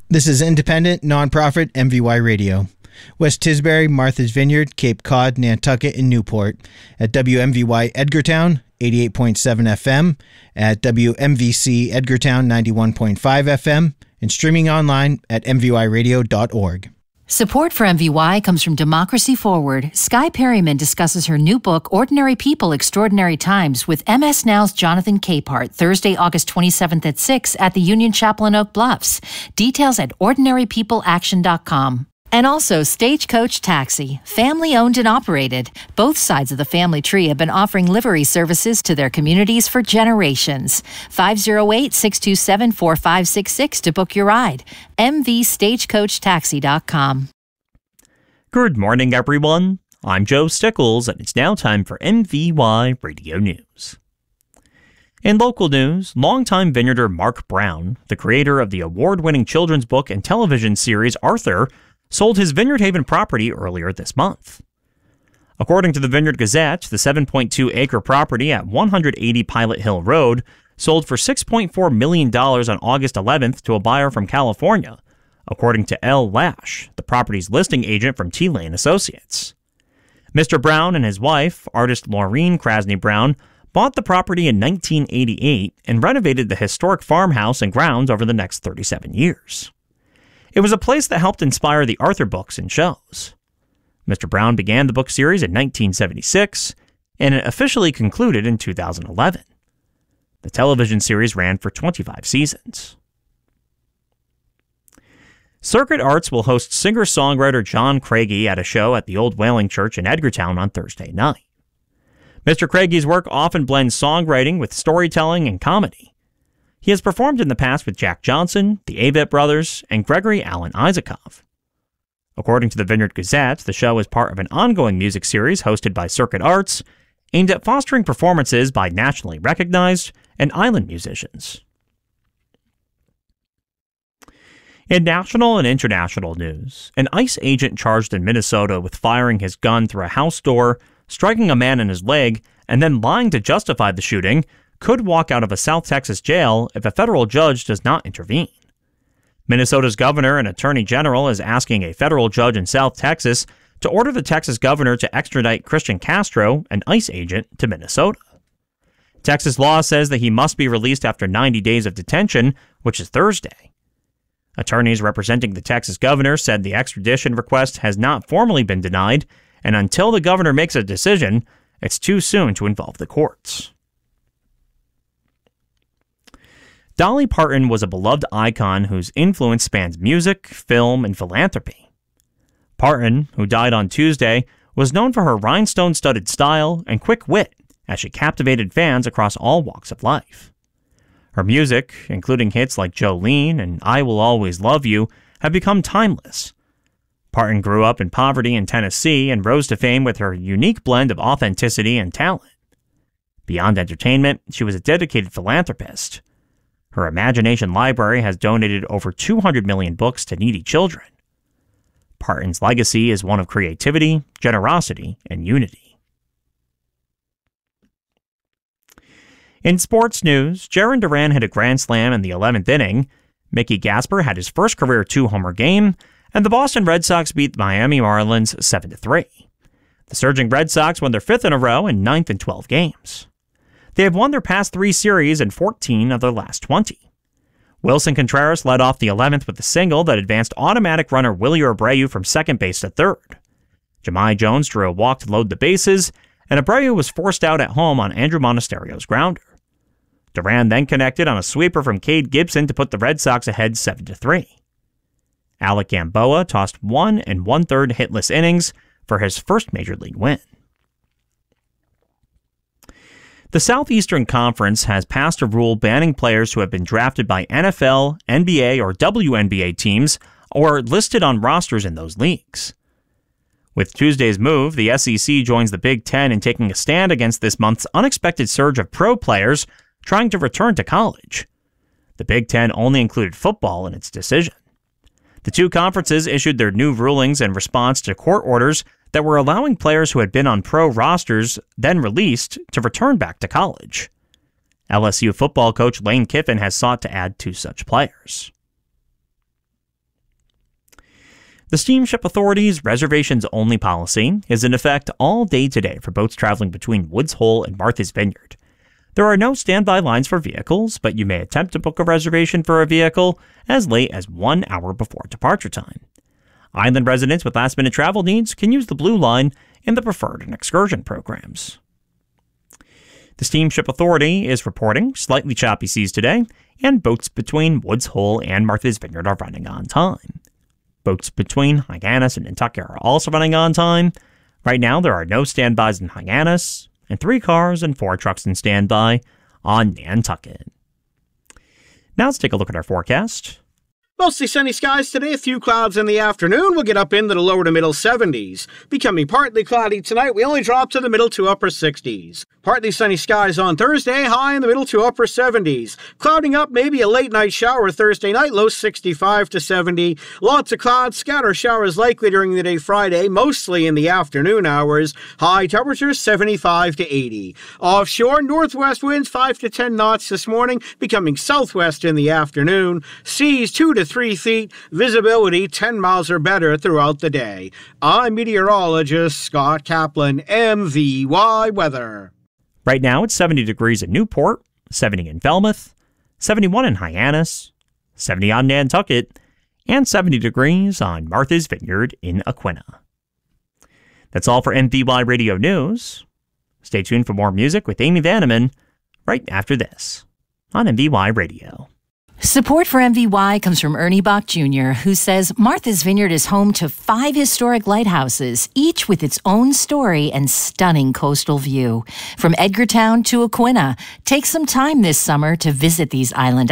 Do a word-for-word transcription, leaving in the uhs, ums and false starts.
This is independent, nonprofit M V Y Radio. West Tisbury, Martha's Vineyard, Cape Cod, Nantucket, and Newport. At W M V Y Edgartown, eighty-eight point seven F M. At W M V C Edgartown, ninety-one point five F M. And streaming online at m v y radio dot org. Support for M V Y comes from Democracy Forward. Sky Perryman discusses her new book, Ordinary People, Extraordinary Times, with M S Now's Jonathan Capehart, Thursday, August twenty-seventh at six at the Union Chapel in Oak Bluffs. Details at ordinary people action dot com. And also Stagecoach Taxi, family-owned and operated. Both sides of the family tree have been offering livery services to their communities for generations. five oh eight, six two seven, four five six six to book your ride. m v stagecoach taxi dot com. Good morning, everyone. I'm Joe Stickles, and it's now time for M V Y Radio News. In local news, longtime vineyarder Mark Brown, the creator of the award-winning children's book and television series Arthur, sold his Vineyard Haven property earlier this month. According to the Vineyard Gazette, the seven point two acre property at one eighty Pilot Hill Road sold for six point four million dollars on August eleventh to a buyer from California, according to L. Lash, the property's listing agent from T-Lane Associates. Mister Brown and his wife, artist Laureen Krasny Brown, bought the property in nineteen eighty-eight and renovated the historic farmhouse and grounds over the next thirty-seven years. It was a place that helped inspire the Arthur books and shows. Mister Brown began the book series in nineteen seventy-six, and it officially concluded in two thousand eleven. The television series ran for twenty-five seasons. Circuit Arts will host singer-songwriter John Craigie at a show at the Old Whaling Church in Edgartown on Thursday night. Mister Craigie's work often blends songwriting with storytelling and comedy. He has performed in the past with Jack Johnson, the Avett Brothers, and Gregory Alan Isakov. According to the Vineyard Gazette, the show is part of an ongoing music series hosted by Circuit Arts, aimed at fostering performances by nationally recognized and island musicians. In national and international news, an ICE agent charged in Minnesota with firing his gun through a house door, striking a man in his leg, and then lying to justify the shooting could walk out of a South Texas jail if a federal judge does not intervene. Minnesota's governor and attorney general is asking a federal judge in South Texas to order the Texas governor to extradite Christian Castro, an ICE agent, to Minnesota. Texas law says that he must be released after ninety days of detention, which is Thursday. Attorneys representing the Texas governor said the extradition request has not formally been denied, and until the governor makes a decision, it's too soon to involve the courts. Dolly Parton was a beloved icon whose influence spans music, film, and philanthropy. Parton, who died on Tuesday, was known for her rhinestone-studded style and quick wit as she captivated fans across all walks of life. Her music, including hits like Jolene and I Will Always Love You, have become timeless. Parton grew up in poverty in Tennessee and rose to fame with her unique blend of authenticity and talent. Beyond entertainment, she was a dedicated philanthropist. Her Imagination Library has donated over two hundred million books to needy children. Parton's legacy is one of creativity, generosity, and unity. In sports news, Jarren Duran hit a grand slam in the eleventh inning, Mickey Gasper had his first career two-homer game, and the Boston Red Sox beat the Miami Marlins seven to three. The surging Red Sox won their fifth in a row in ninth in twelve games. They have won their past three series and fourteen of their last twenty. Wilson Contreras led off the eleventh with a single that advanced automatic runner Willie Abreu from second base to third. Jahmai Jones drew a walk to load the bases, and Abreu was forced out at home on Andrew Monasterio's grounder. Duran then connected on a sweeper from Cade Gibson to put the Red Sox ahead seven to three. Alec Gamboa tossed one and one-third hitless innings for his first major league win. The Southeastern Conference has passed a rule banning players who have been drafted by N F L, N B A, or W N B A teams or listed on rosters in those leagues. With Tuesday's move, the S E C joins the Big Ten in taking a stand against this month's unexpected surge of pro players trying to return to college. The Big Ten only included football in its decision. The two conferences issued their new rulings in response to court orders that were allowing players who had been on pro rosters, then released, to return back to college. L S U football coach Lane Kiffin has sought to add two such players. The Steamship Authority's reservations-only policy is in effect all day today for boats traveling between Woods Hole and Martha's Vineyard. There are no standby lines for vehicles, but you may attempt to book a reservation for a vehicle as late as one hour before departure time. Island residents with last-minute travel needs can use the Blue Line in the Preferred and Excursion programs. The Steamship Authority is reporting slightly choppy seas today, and boats between Woods Hole and Martha's Vineyard are running on time. Boats between Hyannis and Nantucket are also running on time. Right now, there are no standbys in Hyannis, and three cars and four trucks in standby on Nantucket. Now let's take a look at our forecast. Mostly sunny skies today, a few clouds in the afternoon. We'll get up into the lower to middle seventies. Becoming partly cloudy tonight, we only drop to the middle to upper sixties. Partly sunny skies on Thursday, high in the middle to upper seventies. Clouding up, maybe a late night shower Thursday night, low sixty-five to seventy. Lots of clouds, scatter showers likely during the day Friday, mostly in the afternoon hours. High temperatures seventy-five to eighty. Offshore, northwest winds five to ten knots this morning, becoming southwest in the afternoon. Seas two to three feet, visibility ten miles or better throughout the day. I'm meteorologist Scott Kaplan, M V Y Weather. Right now, it's seventy degrees in Newport, seventy in Falmouth, seventy-one in Hyannis, seventy on Nantucket, and seventy degrees on Martha's Vineyard in Aquina. That's all for M V Y Radio News. Stay tuned for more music with Amy Vanneman right after this on M V Y Radio. Support for M V Y comes from Ernie Bach Junior, who says Martha's Vineyard is home to five historic lighthouses, each with its own story and stunning coastal view. From Edgartown to Aquina, take some time this summer to visit these island